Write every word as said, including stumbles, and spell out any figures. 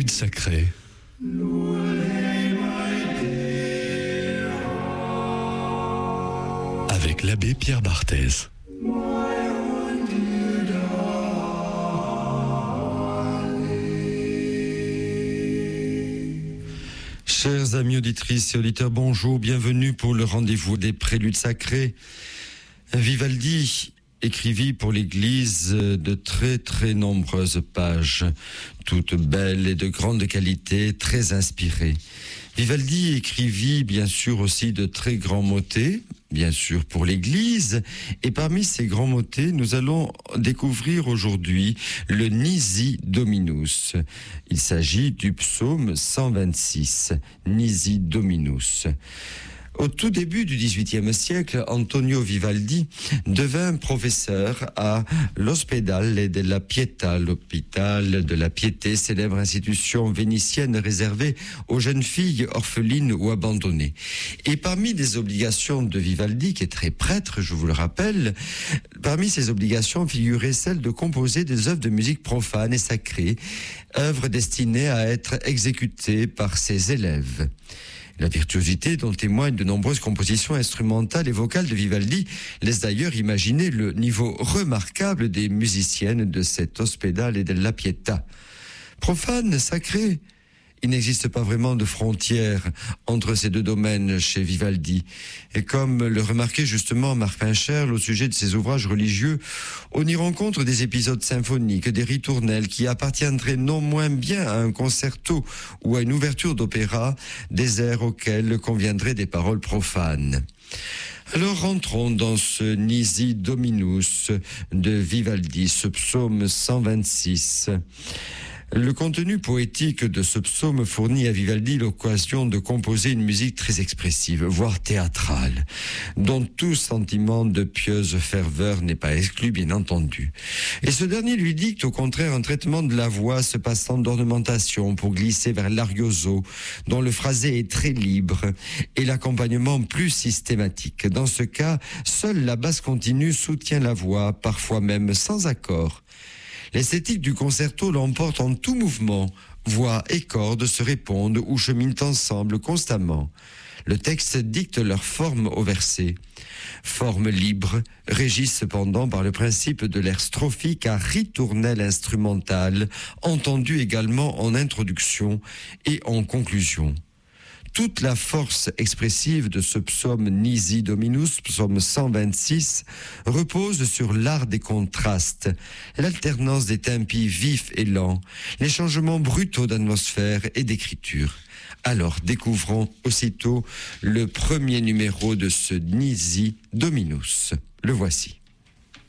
prélude sacré. Avec l'abbé Pierre Barthez. Chers amis auditrices et auditeurs, bonjour, bienvenue pour le rendez-vous des préludes sacrés. Vivaldi écrivit pour l'Église de très très nombreuses pages, toutes belles et de grande qualité, très inspirées. Vivaldi écrivit bien sûr aussi de très grands motets, bien sûr pour l'Église, et parmi ces grands motets, nous allons découvrir aujourd'hui le Nisi Dominus. Il s'agit du psaume cent vingt-six, Nisi Dominus. Au tout début du dix-huitième siècle, Antonio Vivaldi devint professeur à l'Ospedale della Pietà, l'hôpital de la Piété, célèbre institution vénitienne réservée aux jeunes filles orphelines ou abandonnées. Et parmi les obligations de Vivaldi, qui est très prêtre, je vous le rappelle, parmi ces obligations figurait celle de composer des œuvres de musique profane et sacrée, œuvres destinées à être exécutées par ses élèves. La virtuosité dont témoignent de nombreuses compositions instrumentales et vocales de Vivaldi laisse d'ailleurs imaginer le niveau remarquable des musiciennes de cet Ospedale della Pietà. Profane, sacré, il n'existe pas vraiment de frontière entre ces deux domaines chez Vivaldi. Et comme le remarquait justement Marc Pincherle au sujet de ses ouvrages religieux, on y rencontre des épisodes symphoniques, des ritournelles qui appartiendraient non moins bien à un concerto ou à une ouverture d'opéra, des airs auxquels conviendraient des paroles profanes. Alors rentrons dans ce Nisi Dominus de Vivaldi, ce psaume cent vingt-six. Le contenu poétique de ce psaume fournit à Vivaldi l'occasion de composer une musique très expressive, voire théâtrale, dont tout sentiment de pieuse ferveur n'est pas exclu, bien entendu. Et ce dernier lui dicte au contraire un traitement de la voix se passant d'ornementation pour glisser vers l'arioso, dont le phrasé est très libre, et l'accompagnement plus systématique. Dans ce cas, seule la basse continue soutient la voix, parfois même sans accord. L'esthétique du concerto l'emporte en tout mouvement. Voix et cordes se répondent ou cheminent ensemble constamment. Le texte dicte leur forme au verset. Forme libre, régie cependant par le principe de l'air strophique à ritournelle instrumentale, entendu également en introduction et en conclusion. Toute la force expressive de ce psaume Nisi Dominus, psaume cent vingt-six, repose sur l'art des contrastes, l'alternance des tempi vifs et lents, les changements brutaux d'atmosphère et d'écriture. Alors, découvrons aussitôt le premier numéro de ce Nisi Dominus. Le voici.